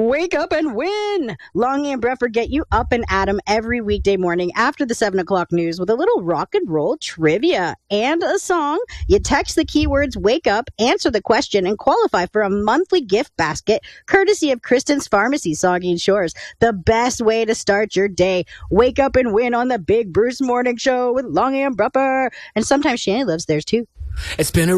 Wake up and win! Longy and Breffer get you up and at 'em every weekday morning after the 7 o'clock news with a little rock and roll trivia and a song. You text the keywords wake up, answer the question, and qualify for a monthly gift basket courtesy of Kristen's Pharmacy, Saugeen Shores. The best way to start your day. Wake up and win on the Big Bruce Morning Show with Longy and Breffer. And sometimes Shanny lives there too. It's been a